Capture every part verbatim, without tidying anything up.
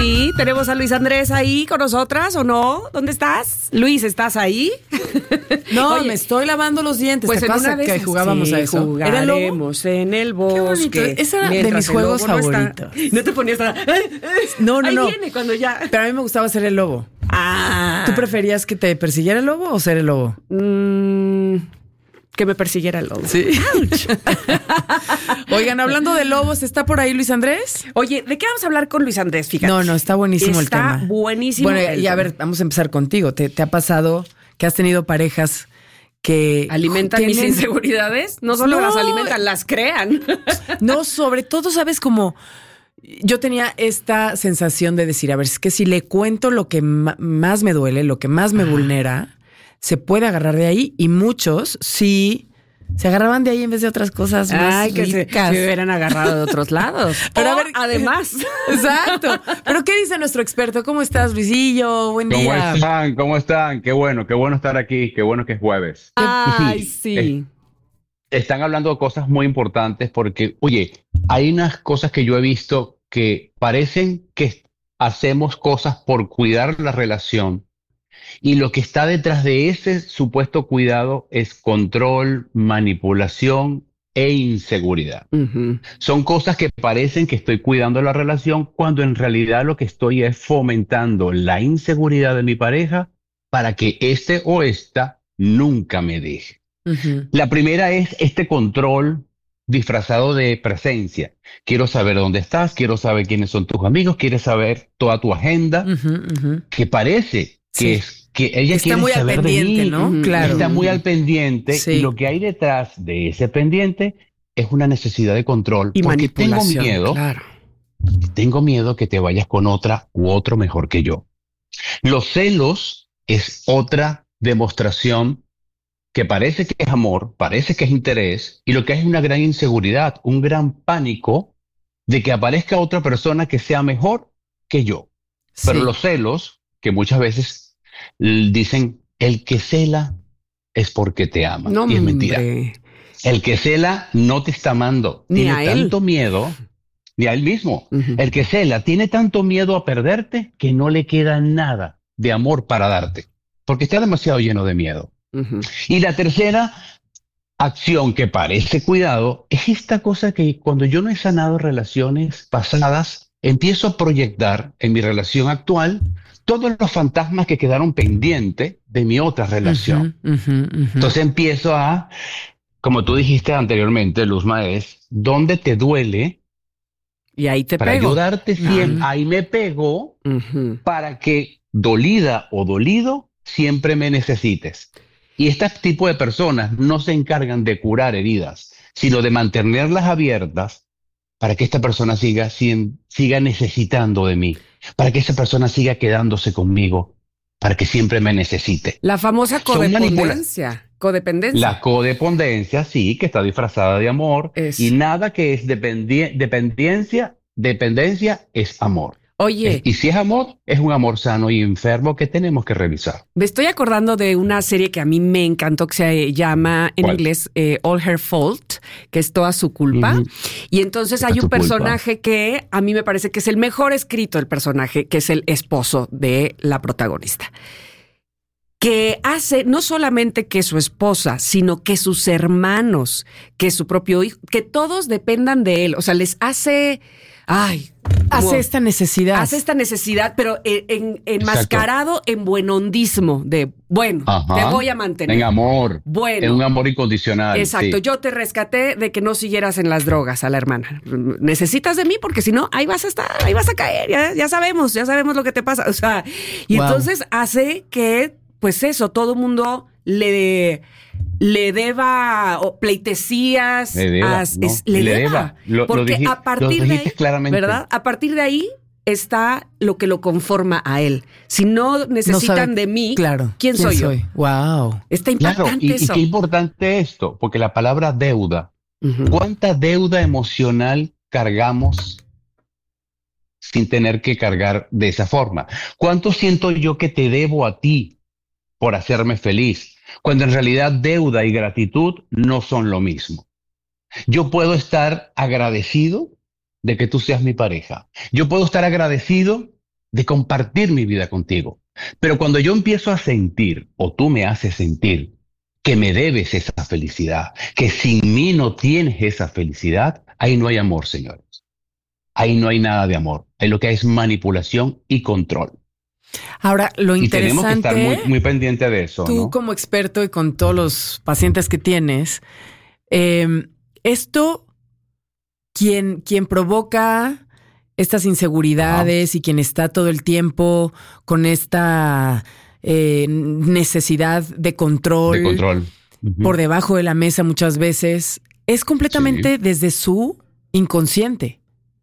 Sí, tenemos a Luis Andrés ahí con nosotras, ¿o no? ¿Dónde estás? Luis, ¿estás ahí? No, Oye, me estoy lavando los dientes. Pues ¿Te en pasa una vez que jugábamos sí, a eso? Jugaremos en el bosque. Qué bonito. Ese era de mis juegos no favoritos. Está, no te ponías a... No, no, ahí no. viene cuando ya... Pero a mí me gustaba ser el lobo. Ah. ¿Tú preferías que te persiguiera el lobo o ser el lobo? Mm, que me persiguiera el lobo. Sí. Oigan, hablando de lobos, ¿está por ahí Luis Andrés? Oye, ¿de qué vamos a hablar con Luis Andrés? Fíjate. No, no, está buenísimo el tema. Está buenísimo. Bueno, y a ver, vamos a empezar contigo. ¿Te, te ha pasado que has tenido parejas que alimentan tienen... mis inseguridades? No solo no. las alimentan, las crean. No, sobre todo, ¿sabes? Como yo tenía esta sensación de decir, a ver, es que si le cuento lo que ma- más me duele, lo que más me vulnera, se puede agarrar de ahí, y muchos sí se agarraban de ahí en vez de otras cosas más Ay, que se, ricas. se hubieran agarrado de otros lados. Pero o, a ver, además. Exacto. Pero ¿qué dice nuestro experto? ¿Cómo estás, Luisillo? Buen ¿Cómo día. están? ¿Cómo están? Qué bueno, qué bueno estar aquí, qué bueno que es jueves. Ay, sí. Están hablando de cosas muy importantes porque, oye, hay unas cosas que yo he visto que parecen que hacemos cosas por cuidar la relación, y lo que está detrás de ese supuesto cuidado es control, manipulación e inseguridad. Uh-huh. Son cosas que parecen que estoy cuidando la relación cuando en realidad lo que estoy es fomentando la inseguridad de mi pareja para que este o esta nunca me deje. Uh-huh. La primera es este control disfrazado de presencia. Quiero saber dónde estás, quiero saber quiénes son tus amigos, quiero saber toda tu agenda, Uh-huh, uh-huh. que parece que, Sí. es, que ella Está quiere muy al saber pendiente, de mí, ¿no? Ujú. Claro. está muy al pendiente, Sí. y lo que hay detrás de ese pendiente es una necesidad de control, Y porque tengo manipulación, miedo, claro. tengo miedo que te vayas con otra u otro mejor que yo. Los celos es otra demostración que parece que es amor, parece que es interés, y lo que es una gran inseguridad, un gran pánico de que aparezca otra persona que sea mejor que yo. Pero Sí. los celos, que muchas veces l- dicen, el que cela es porque te ama. No, y es mentira. hombre. El que cela no te está amando. Ni tiene a él. tanto miedo, ni a él mismo. Uh-huh. El que cela tiene tanto miedo a perderte que no le queda nada de amor para darte, porque está demasiado lleno de miedo. Uh-huh. Y la tercera acción que parece cuidado es esta cosa que cuando yo no he sanado relaciones pasadas, empiezo a proyectar en mi relación actual todos los fantasmas que quedaron pendientes de mi otra relación. Uh-huh, uh-huh, uh-huh. Entonces empiezo a, como tú dijiste anteriormente, Luzma, es ¿dónde te duele? Y ahí te Para pego. ayudarte siempre. Ujú. Ahí me pego Uh-huh. para que, dolida o dolido, siempre me necesites. Y este tipo de personas no se encargan de curar heridas, sino de mantenerlas abiertas para que esta persona siga, sin- siga necesitando de mí, para que esa persona siga quedándose conmigo, para que siempre me necesite. La famosa Son codependencia. Codependencia. La codependencia, sí, que está disfrazada de amor, Es- y nada que es dependi- dependencia, dependencia es amor. Oye, Y si es amor, es un amor sano y enfermo que tenemos que revisar. me estoy acordando de una serie que a mí me encantó, que se llama en ¿Cuál? inglés eh, All Her Fault, que es toda su culpa. Ujú. Y entonces Es hay su un culpa. personaje que a mí me parece que es el mejor escrito, el personaje, que es el esposo de la protagonista, que hace no solamente que su esposa, sino que sus hermanos, que su propio hijo, que todos dependan de él. O sea, les hace... Ay, Hace wow. esta necesidad. Hace esta necesidad, pero en, en- enmascarado en buenondismo, de bueno, Ajá. te voy a mantener. En amor. Bueno. En un amor incondicional. Exacto, sí. yo te rescaté de que no siguieras en las drogas a la hermana. Necesitas de mí porque si no, ahí vas a estar, ahí vas a caer, ya, ya sabemos, ya sabemos lo que te pasa. O sea, y Wow. entonces hace que, pues eso, todo el mundo le, le deba o pleitesías, Le deba, as- ¿no? es- le, Le deba. deba. Lo- lo porque diji- a partir lo de dijiste ahí, claramente. ¿verdad? A partir de ahí está lo que lo conforma a él. Si no No necesitan sabe- de mí, claro. ¿quién, soy yo? Wow. Está Claro, impactante y, y eso. qué importante esto, porque la palabra deuda, Ujú. ¿cuánta deuda emocional cargamos sin tener que cargar de esa forma? ¿Cuánto siento yo que te debo a ti por hacerme feliz? Cuando en realidad deuda y gratitud no son lo mismo. Yo puedo estar agradecido de que tú seas mi pareja. Yo puedo estar agradecido de compartir mi vida contigo. Pero cuando yo empiezo a sentir, o tú me haces sentir, que me debes esa felicidad, que sin mí no tienes esa felicidad, ahí no hay amor, señores. Ahí no hay nada de amor. Ahí lo que hay es manipulación y control. Ahora, lo Y tenemos que interesante, estar muy, muy pendientes de eso, tú ¿no? como experto y con todos los pacientes que tienes, eh, esto, quien, quien provoca estas inseguridades y quien está todo el tiempo con esta eh, necesidad de control, De control. Ujú. por debajo de la mesa muchas veces, es completamente Sí. desde su inconsciente.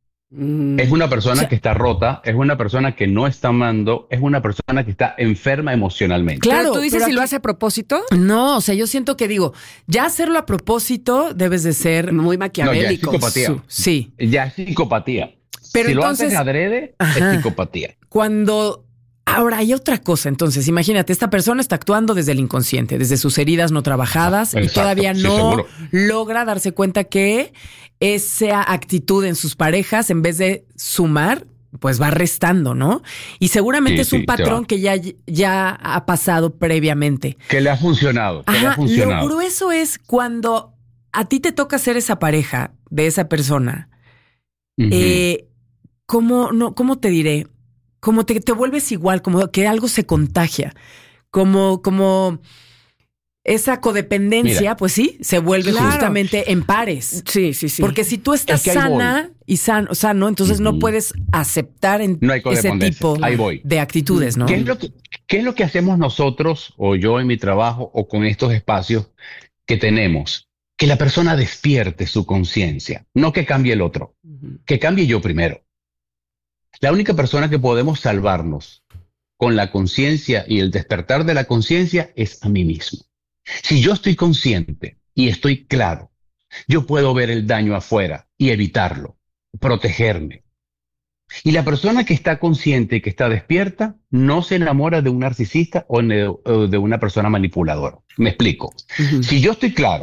Mm. Es una persona O sea- que está rota, es una persona que no está amando, es una persona que está enferma emocionalmente. Claro, Pero tú dices pero si lo aquí- hace a propósito, No, o sea, yo siento que digo, ya hacerlo a propósito debes de ser muy No, ya es maquiavélico. psicopatía. su- sí. Ya es psicopatía. Pero si lo entonces- haces adrede, Ajá. es psicopatía. Cuando ahora hay otra cosa, entonces imagínate, esta persona está actuando desde el inconsciente, desde sus heridas no trabajadas y Exacto, todavía sí, no seguro. logra darse cuenta que esa actitud en sus parejas, en vez de sumar, pues va restando, ¿no? Y seguramente Sí, es un sí, te patrón va. que ya, ya ha pasado previamente. Que le ha funcionado, que le ha Ajá, lo funcionado. grueso es cuando a ti te toca ser esa pareja de esa persona. Ujú. Eh, ¿cómo, no, ¿Cómo te diré? Como te, te vuelves igual, como que algo se contagia, como, como esa codependencia, Mira. pues sí, se vuelve Claro. justamente en pares. Sí, sí, sí. Porque si tú estás Es que ahí sana y sano, sano, entonces no Ujú. puedes aceptar en No hay ese codependencia. tipo Ahí voy. de actitudes, ¿no? ¿Qué es lo que, qué es lo que hacemos nosotros, o yo en mi trabajo, o con estos espacios que tenemos? Que la persona despierte su conciencia, no que cambie el otro, Ujú. que cambie yo primero. La única persona que podemos salvarnos con la conciencia y el despertar de la conciencia es a mí mismo. Si yo estoy consciente y estoy claro, yo puedo ver el daño afuera y evitarlo, protegerme. Y la persona que está consciente y que está despierta no se enamora de un narcisista o ne- o de una persona manipuladora. Me explico. Ujú. Si yo estoy claro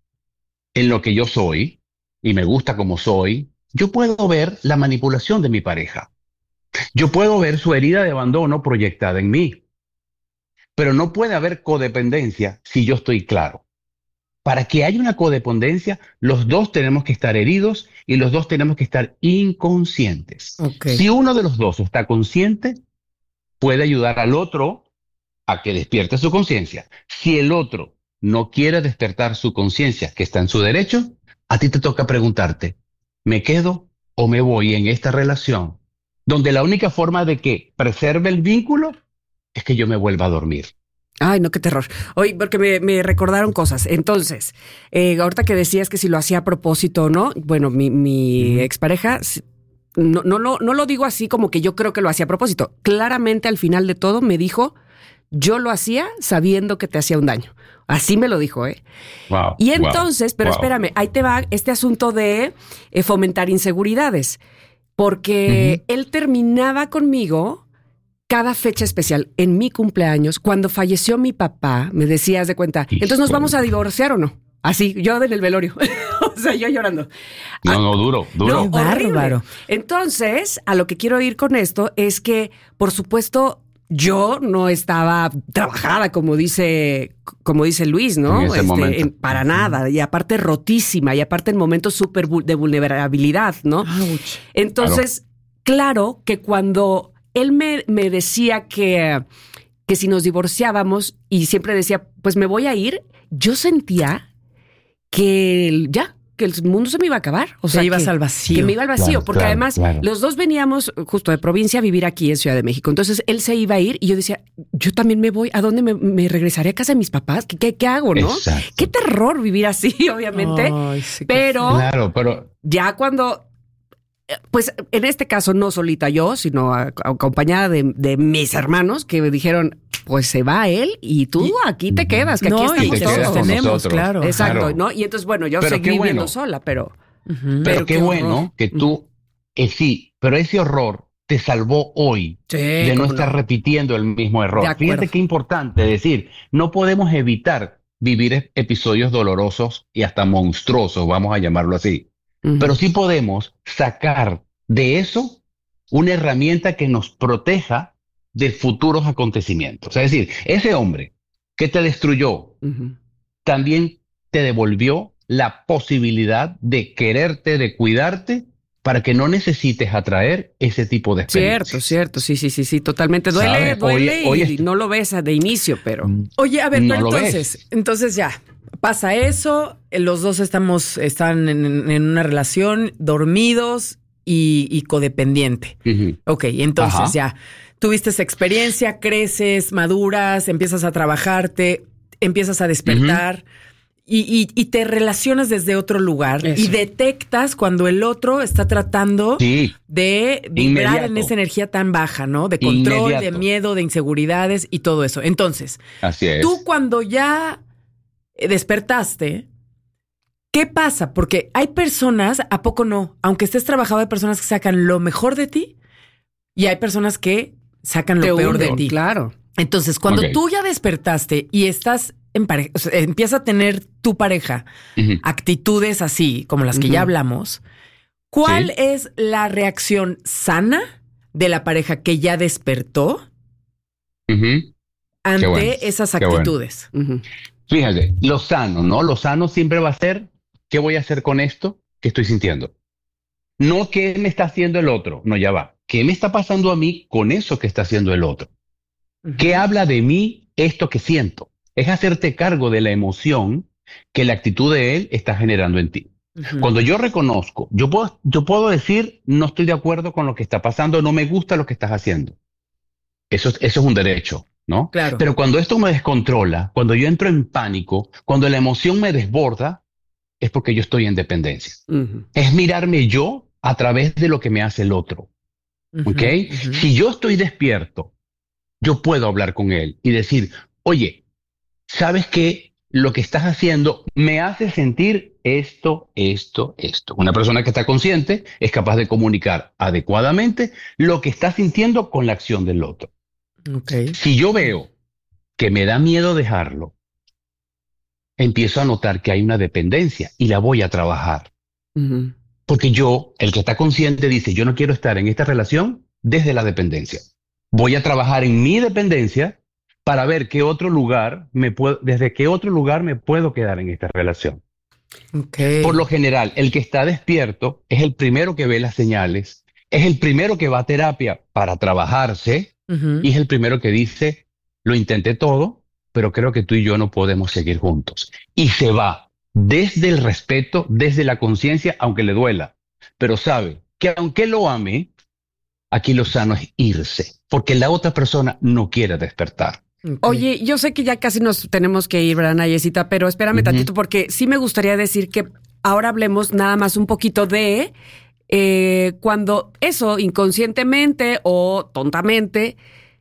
en lo que yo soy y me gusta como soy, yo puedo ver la manipulación de mi pareja. Yo puedo ver su herida de abandono proyectada en mí. Pero no puede haber codependencia si yo estoy claro. Para que haya una codependencia, los dos tenemos que estar heridos y los dos tenemos que estar inconscientes. Ok. Si uno de los dos está consciente, puede ayudar al otro a que despierte su conciencia. Si el otro no quiere despertar su conciencia, que está en su derecho, a ti te toca preguntarte, ¿me quedo o me voy en esta relación? Donde la única forma de que preserve el vínculo es que yo me vuelva a dormir. Ay, no, qué terror. Oye, porque me, me recordaron cosas. Entonces, eh, ahorita que decías que si lo hacía a propósito o no, bueno, mi, mi Ujú. expareja, s- no, no, no, no lo digo así como que yo creo que lo hacía a propósito. Claramente al final de todo me dijo, yo lo hacía sabiendo que te hacía un daño. Así me lo dijo, ¿eh? Wow, Y wow, entonces, pero wow. espérame, ahí te va este asunto de eh, fomentar inseguridades. Porque él terminaba conmigo cada fecha especial. En mi cumpleaños, cuando falleció mi papá, me decías de cuenta, entonces nos vamos a divorciar o no. Así, yo en el velorio. O sea, yo llorando. No, no, duro, duro. No, Qué horrible. bárbaro. Entonces, a lo que quiero ir con esto es que, por supuesto, yo no estaba trabajada, como dice, como dice Luis, ¿no? En ese momento. en- para nada. Y aparte rotísima, y aparte en momentos súper vul- de vulnerabilidad, ¿no? Ouch. Entonces, claro, que cuando él me, me decía que, que si nos divorciábamos y siempre decía, pues me voy a ir, yo sentía que el- ya, que el mundo se me iba a acabar. O Te sea, ibas que, al vacío. que me iba al vacío, Claro, porque claro, además claro. los dos veníamos justo de provincia a vivir aquí en Ciudad de México. Entonces él se iba a ir y yo decía, yo también me voy, ¿a dónde me, me regresaré a casa de mis papás? ¿Qué, qué, qué hago, no? Exacto. Qué terror vivir así, obviamente. Ay, sí, qué pero Claro, pero ya cuando, eh, pues en este caso no solita yo, sino a- acompañada de, de mis hermanos que me dijeron, pues se va él y tú aquí te quedas, que No, aquí y estamos te te quedas todos. con sostenemos, nosotros. claro. Exacto, Claro. ¿no? Y entonces, bueno, yo Pero seguí qué bueno. viviendo sola, pero... Ujú. Pero, Pero qué, qué bueno horror. que tú, eh, sí, pero ese horror te salvó hoy Sí, de no cómo estar no. repitiendo el mismo error. De acuerdo. Fíjate qué importante decir, no podemos evitar vivir e- episodios dolorosos y hasta monstruosos, vamos a llamarlo así. Ujú. Pero sí podemos sacar de eso una herramienta que nos proteja de futuros acontecimientos. Es decir, ese hombre que te destruyó, uh-huh. también te devolvió la posibilidad de quererte, de cuidarte, para que no necesites atraer ese tipo de experiencias. Cierto, cierto, sí, sí, sí, sí, totalmente. Duele, ¿sabes? duele oye, y oye, no lo ves de inicio, pero... Oye, a ver, no pero entonces, entonces ya, pasa eso, los dos estamos, están en, en una relación, dormidos y, y codependiente. Uh-huh. Ok, entonces Ajá. ya, tuviste esa experiencia, creces, maduras, empiezas a trabajarte, empiezas a despertar... Uh-huh. Y, y, y te relacionas desde otro lugar. Eso. Y detectas cuando el otro está tratando sí. de vibrar Inmediato. en esa energía tan baja, ¿no? De control, Inmediato. de miedo, de inseguridades y todo eso. Entonces, Así es. tú cuando ya despertaste, ¿qué pasa? Porque hay personas, ¿a poco no? Aunque estés trabajando, hay personas que sacan lo mejor de ti y hay personas que sacan lo te peor hundo, de ti. Claro. Entonces, cuando okay. tú ya despertaste y estás en pareja, o sea, empieza a tener tu pareja uh-huh. actitudes así, como las que uh-huh. ya hablamos, ¿cuál sí. es la reacción sana de la pareja que ya despertó uh-huh. ante bueno, esas actitudes? Bueno. Uh-huh. Fíjate, lo sano, ¿no? Lo sano siempre va a ser, ¿qué voy a hacer con esto que estoy sintiendo? No qué me está haciendo el otro, no, ya va. ¿Qué me está pasando a mí con eso que está haciendo el otro? Uh-huh. ¿Qué habla de mí esto que siento? Es hacerte cargo de la emoción que la actitud de él está generando en ti. Uh-huh. Cuando yo reconozco, yo puedo, yo puedo decir, no estoy de acuerdo con lo que está pasando, no me gusta lo que estás haciendo. Eso, eso es un derecho, ¿no? Claro. Pero cuando esto me descontrola, cuando yo entro en pánico, cuando la emoción me desborda, es porque yo estoy en dependencia. Uh-huh. Es mirarme yo a través de lo que me hace el otro. Uh-huh. ¿Ok? Uh-huh. Si yo estoy despierto, yo puedo hablar con él y decir, oye, ¿sabes qué? Lo que estás haciendo me hace sentir esto, esto, esto. Una persona que está consciente es capaz de comunicar adecuadamente lo que está sintiendo con la acción del otro. Okay. Si yo veo que me da miedo dejarlo, empiezo a notar que hay una dependencia y la voy a trabajar. Uh-huh. Porque yo, el que está consciente, dice, yo no quiero estar en esta relación desde la dependencia. Voy a trabajar en mi dependencia para ver qué otro lugar me puedo, desde qué otro lugar me puedo quedar en esta relación. Okay. Por lo general, el que está despierto es el primero que ve las señales, es el primero que va a terapia para trabajarse uh-huh. y es el primero que dice, lo intenté todo, pero creo que tú y yo no podemos seguir juntos. Y se va desde el respeto, desde la conciencia, aunque le duela, pero sabe que aunque lo ame, aquí lo sano es irse, porque la otra persona no quiere despertar. Okay. Oye, yo sé que ya casi nos tenemos que ir, ¿verdad, Nayesita? Pero espérame uh-huh. tantito, porque sí me gustaría decir que ahora hablemos nada más un poquito de eh, cuando eso, inconscientemente o tontamente,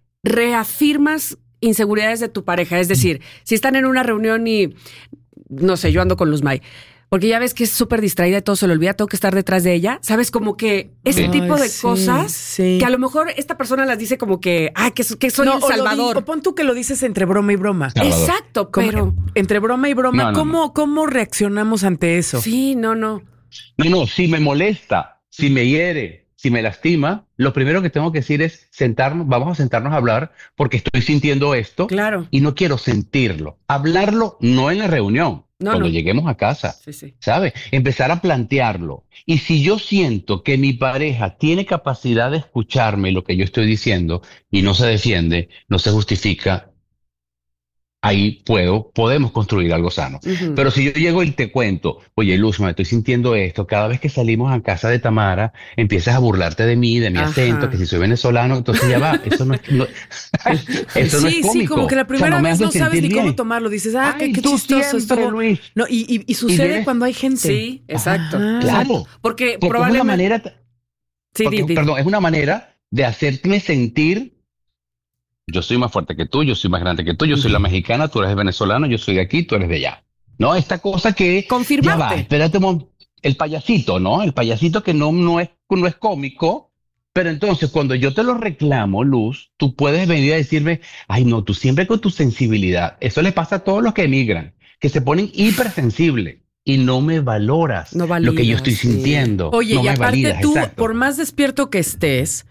reafirmas inseguridades de tu pareja. Es decir, uh-huh. si están en una reunión y, no sé, yo ando con Luz May, porque ya ves que es súper distraída y todo se le olvida, tengo que estar detrás de ella. ¿Sabes? Como que ese Ay, tipo de sí, cosas sí. que a lo mejor esta persona las dice como que, ay, que, que soy no, el Salvador. O, o pon tú que lo dices entre broma y broma. Salvador. Exacto, pero... Como, entre broma y broma, no, no, ¿cómo, no. ¿cómo reaccionamos ante eso? Sí, no, no. No, no, si me molesta, si me hiere, si me lastima, lo primero que tengo que decir es sentarnos, vamos a sentarnos a hablar porque estoy sintiendo esto claro. y no quiero sentirlo. Hablarlo no en la reunión. No, cuando no. lleguemos a casa, sí, sí. ¿sabes? Empezar a plantearlo. Y si yo siento que mi pareja tiene capacidad de escucharme lo que yo estoy diciendo y no se defiende, no se justifica, ahí puedo, podemos construir algo sano. Uh-huh. Pero si yo llego y te cuento, oye, Luz, me estoy sintiendo esto, cada vez que salimos a casa de Tamara, empiezas a burlarte de mí, de mi Ajá. acento, que si soy venezolano, entonces ya va, eso no es, no, eso sí, no es cómico. Sí, como que la primera o sea, no vez no sabes ni bien. cómo tomarlo, dices, ah, Ay, qué, qué tú chistoso siempre, estuvo. Luis. No, y, y, y sucede ¿Y cuando hay gente. Sí, exacto. Ajá. Claro. Porque, porque probablemente... es una manera, sí, porque, di, di. perdón, es una manera de hacerme sentir yo soy más fuerte que tú, yo soy más grande que tú, yo soy la mexicana, tú eres venezolano, yo soy de aquí, tú eres de allá. No, esta cosa que... Confirmarte. Ya va, espérate un momento. El payasito, ¿no? El payasito que no, no, es, no es cómico, pero entonces cuando yo te lo reclamo, Luz, tú puedes venir a decirme, ay no, tú siempre con tu sensibilidad. Eso le pasa a todos los que emigran, que se ponen hipersensibles. y no me valoras no validas, lo que yo estoy sí. sintiendo. Oye, no y me aparte validas, tú, exacto. por más despierto que estés,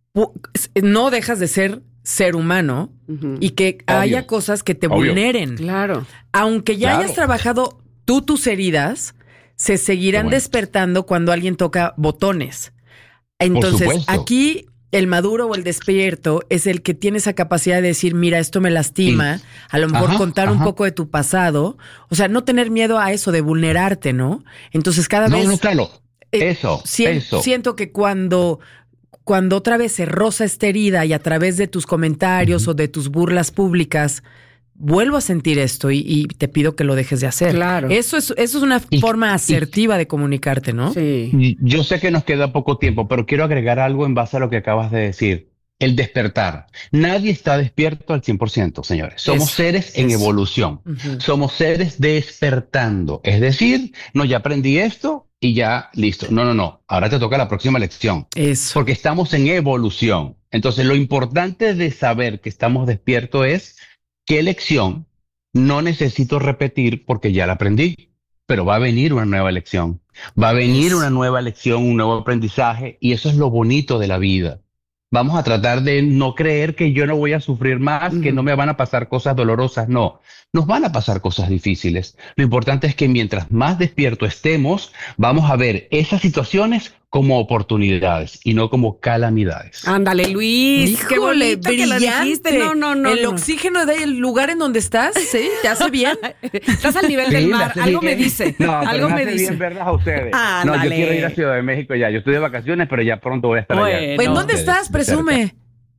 no dejas de ser ser humano Uh-huh. y que Obvio. haya cosas que te Obvio. vulneren. Claro. Aunque ya Claro. hayas trabajado tú tus heridas, se seguirán Bueno. despertando cuando alguien toca botones. Entonces, supuesto. aquí el maduro o el despierto es el que tiene esa capacidad de decir, mira, esto me lastima, Sí. a lo mejor Ajá, contar un ajá. poco de tu pasado, o sea, no tener miedo a eso de vulnerarte, ¿no? Entonces, cada No, vez... no, claro. eh, Eso, sien- eso. Siento que cuando, cuando otra vez se roza esta herida y a través de tus comentarios Ujú. o de tus burlas públicas vuelvo a sentir esto y, y te pido que lo dejes de hacer. Claro. Eso es, eso es una Y- forma asertiva de comunicarte, ¿no? Sí. Yo sé que nos queda poco tiempo, pero quiero agregar algo en base a lo que acabas de decir. El despertar. Nadie está despierto al cien por ciento, señores. Somos Eso, seres en eso. evolución. Ujú. Somos seres despertando. Es decir, no, ya aprendí esto y ya listo. No, no, no. Ahora te toca la próxima lección. Eso. Porque estamos en evolución. Entonces, lo importante de saber que estamos despiertos es qué lección no necesito repetir porque ya la aprendí. Pero va a venir una nueva lección. Va a venir Eso. una nueva lección, un nuevo aprendizaje. Y eso es lo bonito de la vida. Vamos a tratar de no creer que yo no voy a sufrir más, que Ujú. no me van a pasar cosas dolorosas. No, nos van a pasar cosas difíciles. Lo importante es que mientras más despierto estemos, vamos a ver esas situaciones como oportunidades y no como calamidades. Ándale, Luis. Qué Híjole, bonito que lo dijiste. No, no, no. El no. oxígeno del lugar en donde estás, ¿sí? ¿Te hace bien? Estás al nivel del Sí, mar. hace Algo bien. me dice. No, pero Algo me me hace dice. bien verlas a ustedes. No, yo Ándale. quiero ir a Ciudad de México ya. Yo estoy de vacaciones, pero ya pronto voy a estar allá. Bueno. Pues, ¿en dónde Ustedes, estás? de cerca. Presume.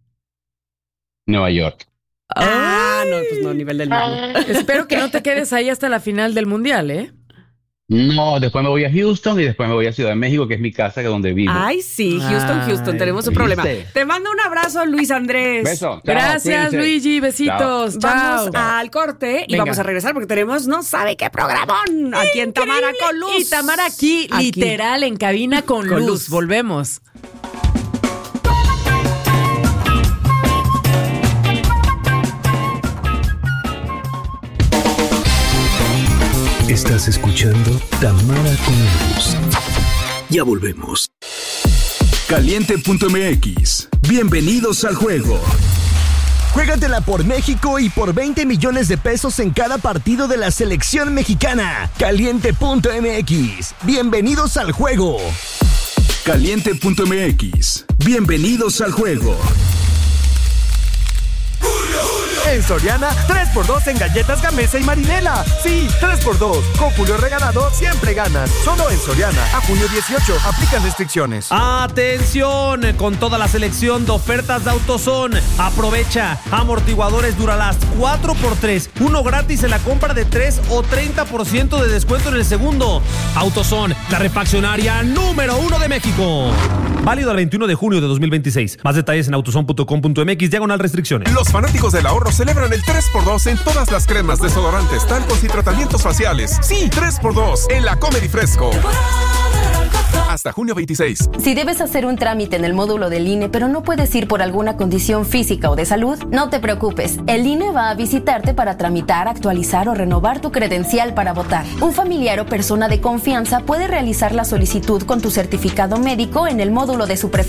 Nueva York. Ah, no, pues no, nivel del mar. Espero que no te quedes ahí hasta la final del mundial, ¿eh? No, después me voy a Houston y después me voy a Ciudad de México, que es mi casa, que es donde vivo. Ay, sí, Houston, Ay, Houston, tenemos un ¿viste? problema. Te mando un abrazo, Luis Andrés. Beso. Chao, Gracias, cuídense. Luigi. Besitos. Vamos Chao. al corte y Venga. vamos a regresar porque tenemos no sabe qué programón aquí en Tamara con Luz. Y Tamara aquí, Aquí. literal, en cabina con, Con luz. luz. Volvemos. Estás escuchando Tamara con Luz. Ya volvemos. Caliente punto m x. Bienvenidos al juego. Juégatela por México y por veinte millones de pesos en cada partido de la selección mexicana. Caliente punto m x. Bienvenidos al juego. Caliente punto m x. Bienvenidos al juego. En Soriana, tres por dos en galletas Gamesa y Marinela. Sí, tres por dos. Con Julio Regalado siempre ganas. Solo en Soriana. A junio dieciocho. Aplican restricciones. Atención, con toda la selección de ofertas de AutoZone. Aprovecha amortiguadores Duralast cuatro por tres, uno gratis en la compra de tres o treinta por ciento de descuento en el segundo. AutoZone, la refaccionaria número uno de México. Válido el veintiuno de junio de dos mil veintiséis. Más detalles en autozone punto com punto m x, diagonal restricciones. Los fanáticos del ahorro celebran el tres por dos en todas las cremas, desodorantes, talcos y tratamientos faciales. Sí, tres por dos en la Comedy Fresco. Hasta junio veintiséis. Si debes hacer un trámite en el módulo del I N E, pero no puedes ir por alguna condición física o de salud, no te preocupes. El I N E va a visitarte para tramitar, actualizar o renovar tu credencial para votar. Un familiar o persona de confianza puede realizar la solicitud con tu certificado médico en el módulo de su preferencia.